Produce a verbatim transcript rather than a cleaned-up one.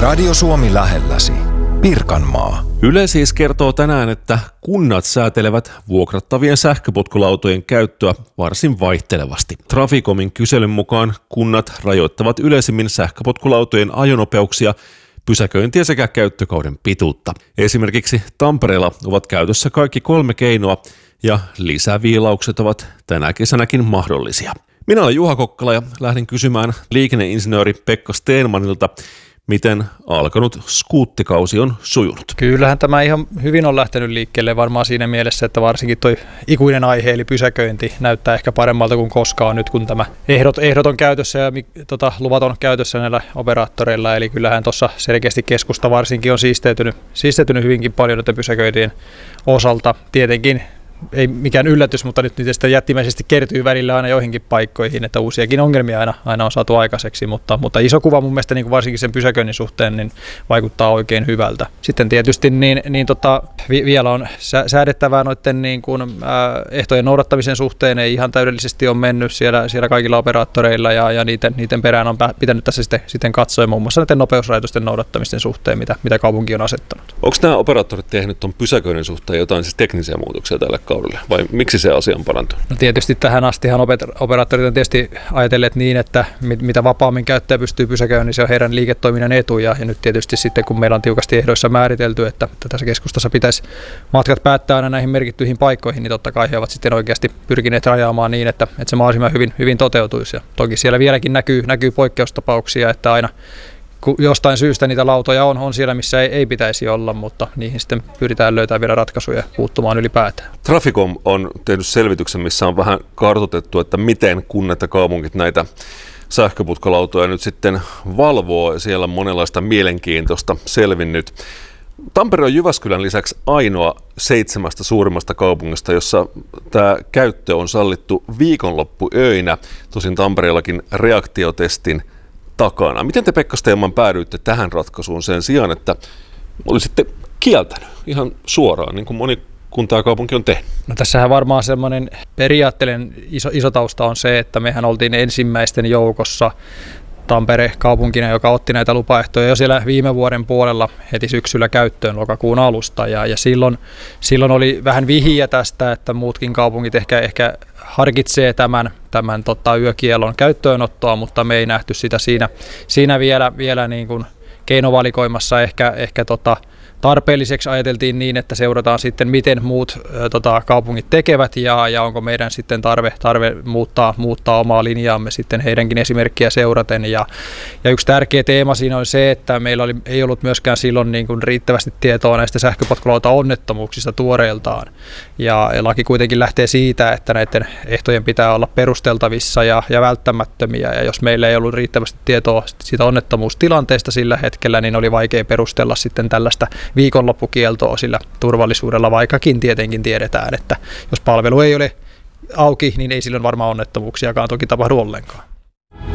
Radio Suomi lähelläsi. Pirkanmaa. Yle siis kertoo tänään, että kunnat säätelevät vuokrattavien sähköpotkulautojen käyttöä varsin vaihtelevasti. Traficomin kyselyn mukaan kunnat rajoittavat yleisimmin sähköpotkulautojen ajonopeuksia, pysäköintiä sekä käyttökauden pituutta. Esimerkiksi Tampereella ovat käytössä kaikki kolme keinoa ja lisäviilaukset ovat tänä kesänäkin mahdollisia. Minä olen Juha Kokkala ja lähdin kysymään liikenneinsinööri Pekka Stenmanilta, miten alkanut skuuttikausi on sujunut. Kyllähän tämä ihan hyvin on lähtenyt liikkeelle varmaan siinä mielessä, että varsinkin tuo ikuinen aihe eli pysäköinti näyttää ehkä paremmalta kuin koskaan nyt, kun tämä ehdot, ehdot on käytössä ja tota, luvat on käytössä näillä operaattoreilla. Eli kyllähän tuossa selkeästi keskusta varsinkin on siisteytynyt, siisteytynyt hyvinkin paljon näiden pysäköintien osalta. Tietenkin ei mikään yllätys, mutta nyt niitä sitten jättimäisesti kertyy välillä aina joihinkin paikkoihin, että uusiakin ongelmia aina, aina on saatu aikaiseksi, mutta, mutta iso kuva mun mielestä niin kuin varsinkin sen pysäköinnin suhteen niin vaikuttaa oikein hyvältä. Sitten tietysti niin, niin tota, vi, vielä on säädettävää noiden niin kuin, ää, ehtojen noudattamisen suhteen, ei ihan täydellisesti ole mennyt siellä, siellä kaikilla operaattoreilla ja, ja niiden, niiden perään on pitänyt tässä sitten, sitten katsoa muun muassa näiden nopeusrajoitusten noudattamisten suhteen, mitä, mitä kaupunki on asettanut. Onko nämä operaattorit tehnyt tuon pysäköinnin suhteen jotain siis teknisiä muutoksia tällä kaudella, vai miksi se asia on parantunut? No tietysti tähän astihan operaattorit on tietysti ajatelleet niin, että mitä vapaammin käyttäjä pystyy pysäköimään, niin se on heidän liiketoiminnan etu. Ja, ja nyt tietysti sitten, kun meillä on tiukasti ehdoissa määritelty, että, että tässä keskustassa pitäisi matkat päättää aina näihin merkittyihin paikkoihin, niin totta kai he ovat sitten oikeasti pyrkineet rajaamaan niin, että, että se mahdollisimman hyvin, hyvin toteutuisi. Ja toki siellä vieläkin näkyy, näkyy poikkeustapauksia, että aina jostain syystä niitä lautoja on, on siellä, missä ei, ei pitäisi olla, mutta niihin sitten pyritään löytämään vielä ratkaisuja puuttumaan ylipäätään. Traficom on tehnyt selvityksen, missä on vähän kartoitettu, että miten kunnat ja kaupungit näitä sähköputkalautoja nyt sitten valvoo. Siellä on monenlaista mielenkiintoista selvinnyt. Tampere on Jyväskylän lisäksi ainoa seitsemästä suurimmasta kaupungista, jossa tämä käyttö on sallittu viikonloppuöinä. Tosin Tampereellakin reaktiotestin takana. Miten te, Pekka Stenman, päädyitte tähän ratkaisuun sen sijaan, että olisitte kieltänyt ihan suoraan, niin kuin moni kunta ja kaupunki on tehnyt? No tässähän varmaan semmoinen periaatteellinen iso, iso tausta on se, että mehän oltiin ensimmäisten joukossa Tampere kaupunkina, joka otti näitä lupaehtoja jo siellä viime vuoden puolella heti syksyllä käyttöön lokakuun alusta. Ja, ja silloin, silloin oli vähän vihiä tästä, että muutkin kaupungit ehkä, ehkä harkitsee tämän, tämän tota, yökielon käyttöönottoa, mutta me ei nähty sitä siinä, siinä vielä, vielä niin kuin keinovalikoimassa ehkä, ehkä tota, tarpeelliseksi. Ajateltiin niin, että seurataan sitten, miten muut ä, tota, kaupungit tekevät ja, ja onko meidän sitten tarve, tarve muuttaa, muuttaa omaa linjaamme sitten heidänkin esimerkkiä seuraten. Ja, ja yksi tärkeä teema siinä on se, että meillä oli, ei ollut myöskään silloin niin kuin riittävästi tietoa näistä sähköpotkulauta-onnettomuuksista tuoreeltaan. Ja, ja laki kuitenkin lähtee siitä, että näiden ehtojen pitää olla perusteltavissa ja, ja välttämättömiä. Ja jos meillä ei ollut riittävästi tietoa siitä onnettomuustilanteesta sillä hetkellä, niin oli vaikea perustella sitten tällaista viikonloppukieltoa sillä turvallisuudella, vaikkakin tietenkin tiedetään, että jos palvelu ei ole auki, niin ei silloin varmaan onnettomuuksiakaan toki tapahdu ollenkaan.